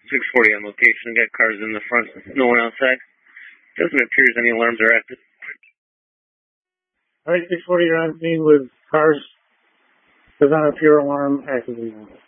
640 on location. Got cars in the front, no one outside. Doesn't appear as any alarms are active. All right, 640, you're on scene with cars. Does not appear alarm actively on.